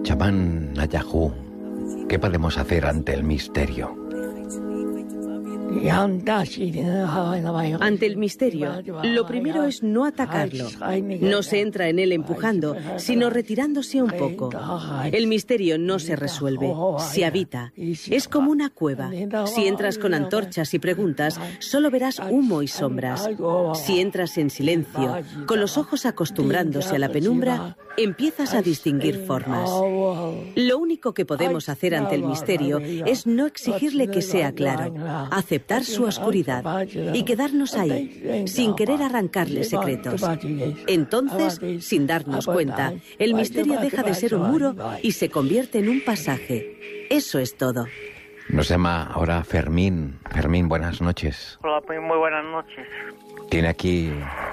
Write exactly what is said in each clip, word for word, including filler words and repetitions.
Chamán Nayajú, ¿qué podemos hacer ante el misterio? Ante el misterio, lo primero es no atacarlo. No se entra en él empujando, sino retirándose un poco. El misterio no se resuelve, se habita. Es como una cueva. Si entras con antorchas y preguntas, solo verás humo y sombras. Si entras en silencio, con los ojos acostumbrándose a la penumbra, empiezas a distinguir formas. Lo único que podemos hacer ante el misterio es no exigirle que sea claro, aceptar su oscuridad y quedarnos ahí, sin querer arrancarle secretos. Entonces, sin darnos cuenta, el misterio deja de ser un muro y se convierte en un pasaje. Eso es todo. Nos llama ahora Fermín. Fermín, buenas noches. Hola, pues muy buenas noches. Tiene aquí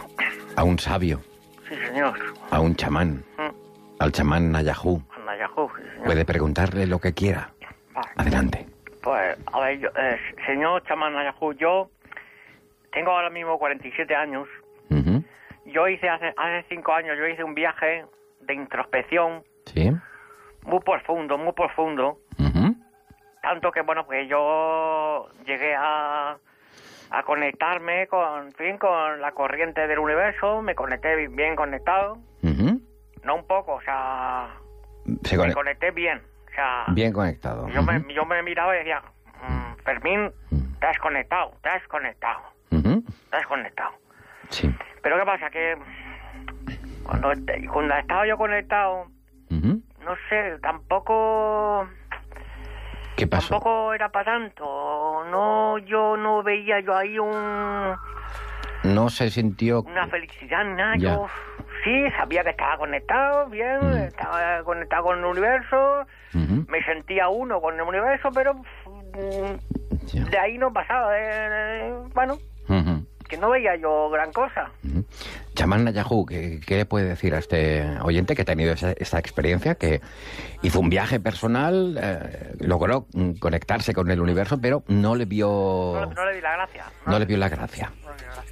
a un sabio. Sí, señor. A un chamán. ¿Mm? Al chamán Nayajú. Nayajú, sí, señor. Puede preguntarle lo que quiera. Vale. Adelante. Pues, a ver, yo, eh, señor chamán Nayajú, yo tengo ahora mismo cuarenta y siete años. Uh-huh. Yo hice, hace, hace cinco años, yo hice un viaje de introspección. Sí. Muy profundo, muy profundo. Uh-huh. Tanto que, bueno, pues yo llegué a, a conectarme con, en fin, con la corriente del universo. Me conecté bien, bien conectado. Uh-huh. No un poco, o sea, Se me conect- conecté bien. O sea, Bien conectado. Yo, Uh-huh. me, yo me miraba y decía, mmm, Fermín, te has conectado, te has conectado, Uh-huh. te has conectado. Sí. Pero ¿qué pasa? Que cuando, cuando estaba yo conectado, Uh-huh. no sé, tampoco... ¿Qué pasó? Tampoco era para tanto. No, yo no veía yo ahí un... No se sintió... una felicidad ni nada. Ya. Yo sí, sabía que estaba conectado, bien, Mm. estaba conectado con el universo, Uh-huh. me sentía uno con el universo, pero mm, Ya. de ahí no pasaba. de- de- bueno, Uh-huh. que no veía yo gran cosa. Uh-huh. Chamán Nayajú, ¿qué, ¿qué le puede decir a este oyente que ha tenido esa, esa experiencia, que hizo un viaje personal, eh, logró mm, conectarse con el universo, pero no le vio... No, le- no le di la gracia. No le vio la gracia. No le di la gracia.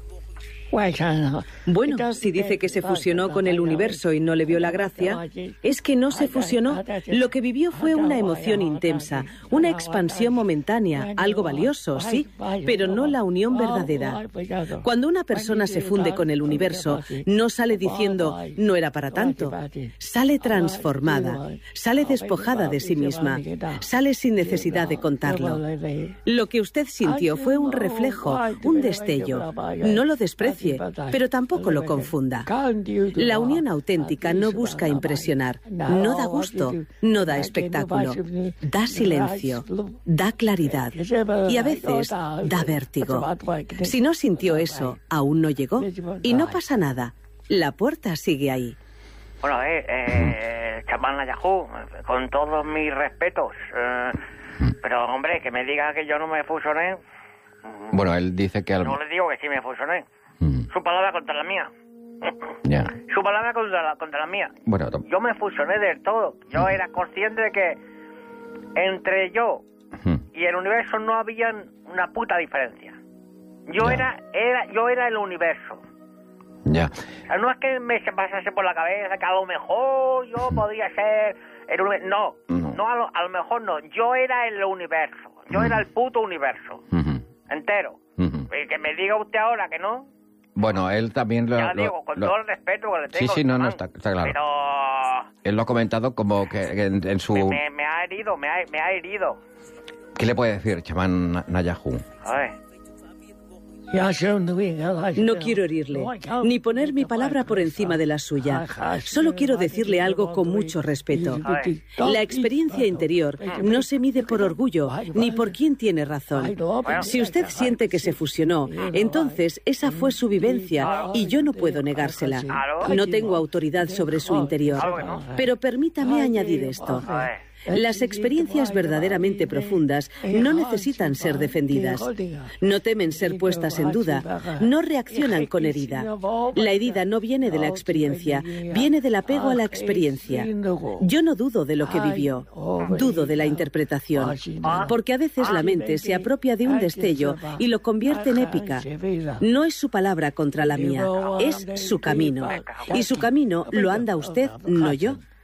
Bueno, si dice que se fusionó con el universo y no le vio la gracia, es que no se fusionó. Lo que vivió fue una emoción intensa, una expansión momentánea, algo valioso, sí, pero no la unión verdadera. Cuando una persona se funde con el universo, no sale diciendo, no era para tanto. Sale transformada, sale despojada de sí misma, sale sin necesidad de contarlo. Lo que usted sintió fue un reflejo, un destello. No lo desprecie, pero tampoco lo confunda. La unión auténtica no busca impresionar, no da gusto, no da espectáculo, da silencio, da claridad y a veces da vértigo. Si no sintió eso, aún no llegó y no pasa nada. La puerta sigue ahí. Bueno, eh, eh, chamán Nayajú, con todos mis respetos, eh, pero hombre, que me diga que yo no me fusioné, Bueno, él dice que... Al... no le digo que sí me fusioné. Mm, Su palabra contra la mía. ya. Su palabra contra la, contra la mía. Bueno, to- Yo me fusioné del todo. Yo era consciente de que entre yo Mm, y el universo no había una puta diferencia. Yo Ya. era, era, yo era el universo. ya. O sea, no es que me se pasase por la cabeza que a lo mejor yo podía ser el universo. No, No. no a lo, a lo mejor no. Yo era el universo. Yo era el puto universo. Ujú, Entero. ujú. Y que me diga usted ahora que no. Bueno, él también lo... Ya lo- digo, con lo- todo el respeto que le Sí, tengo. sí, no, no, chamán, está, está claro. Pero Él lo ha comentado como que en, en su... me, me- me ha herido, me ha, me ha herido. ¿Qué le puede decir, chamán Na- Nayajú? A ver. No quiero herirle, ni poner mi palabra por encima de la suya. Solo quiero decirle algo con mucho respeto. La experiencia interior no se mide por orgullo, ni por quién tiene razón. Si usted siente que se fusionó, entonces esa fue su vivencia y yo no puedo negársela. No tengo autoridad sobre su interior. Pero permítame añadir esto. A ver. Las experiencias verdaderamente profundas no necesitan ser defendidas. No temen ser puestas en duda. No reaccionan con herida. La herida no viene de la experiencia, viene del apego a la experiencia. Yo no dudo de lo que vivió, dudo de la interpretación. Porque a veces la mente se apropia de un destello y lo convierte en épica. No es su palabra contra la mía, es su camino. Y su camino lo anda usted, no yo.